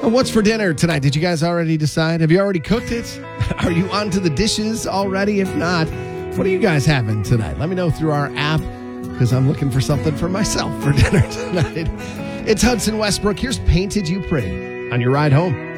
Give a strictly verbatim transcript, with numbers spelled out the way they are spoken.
Uh, What's for dinner tonight? Did you guys already decide? Have you already cooked it? Are you onto the dishes already? If not, what are you guys having tonight? Let me know through our app because I'm looking for something for myself for dinner tonight. It's Hudson Westbrook. Here's Painted You Pretty on your ride home.